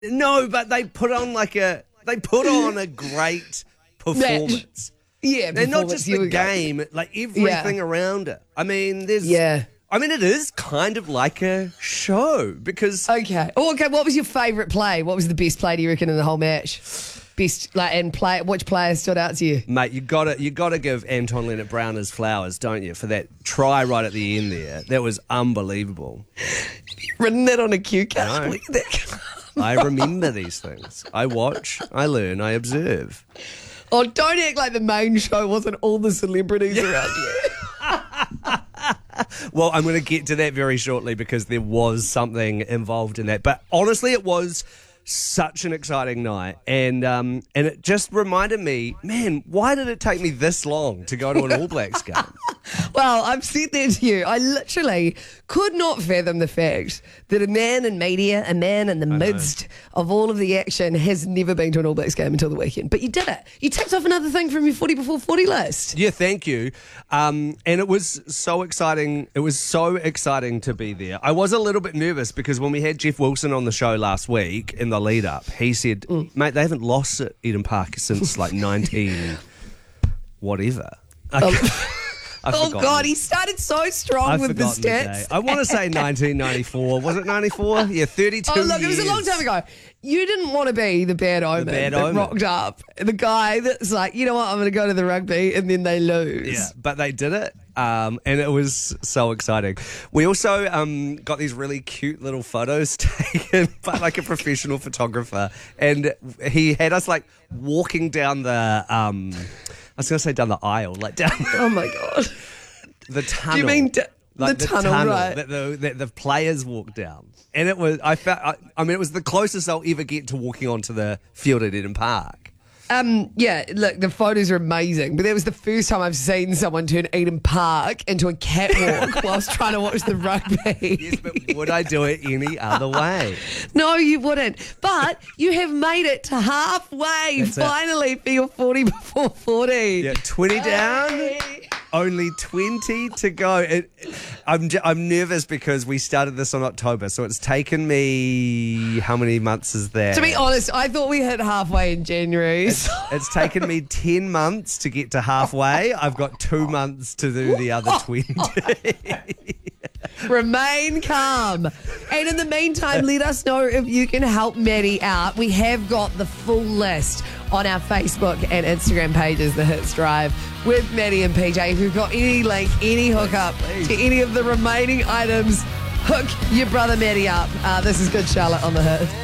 No, but they put on a great performance. Yeah, They're not just the Here we go. game, like everything around it. I mean, it is kind of like a show because Okay. Oh, okay. What was your favourite play? What was the best play, do you reckon, in the whole match? Which player stood out to you? mate, you gotta give Anton Leonard-Brown his flowers, don't you, for that try right at the end there? That was unbelievable. Written that on a cue card. No. Look at that. I remember these things. I watch, I learn, I observe. Oh, don't act like the main show wasn't all the celebrities around you. Well, I'm going to get to that very shortly because there was something involved in that. But honestly, it was such an exciting night. And it just reminded me, man, why did it take me this long to go to an All Blacks game? Well, I've said that to you. I literally could not fathom the fact that a man in media, a man in the midst of all of the action, has never been to an All Blacks game until the weekend. But you did it. You ticked off another thing from your 40 before 40 list. Yeah, thank you. And it was so exciting. It was so exciting to be there. I was a little bit nervous because when we had Jeff Wilson on the show last week in the lead up, he said, mate, they haven't lost at Eden Park since like 19 whatever. Oh, God, he started so strong with the stats. I want to say 1994. Was it 94? Yeah, 32 Oh, look, years. it was a long time ago. You didn't want to be the bad omen that rocked up. The guy that's like, you know what, I'm going to go to the rugby, and then they lose. Yeah, but they did it, and it was so exciting. We also got these really cute little photos taken by like a professional photographer, and he had us like walking down the, I was going to say down the aisle, like down Oh, my God. the tunnel. Do you mean like the tunnel, right? that the players walked down. And it was, it was the closest I'll ever get to walking onto the field at Eden Park. Yeah, look, the photos are amazing, but that was the first time I've seen someone turn Eden Park into a catwalk whilst trying to watch the rugby. Yes, but would I do it any other way? No, you wouldn't. But you have made it to halfway, finally, for your 40 before 40. Yeah, 20 down. Only 20 to go. I'm nervous because we started this on October, so it's taken me, how many months is that? To be honest, I thought we hit halfway in January. It's taken me 10 months to get to halfway. I've got 2 months to do the other 20. Remain calm. And in the meantime, let us know if you can help Maddie out. We have got the full list on our Facebook and Instagram pages, The Hits Drive, with Maddie and PJ. If you've got any link, any hookup to any of the remaining items, hook your brother Maddie up. This is Good Charlotte on The Hit.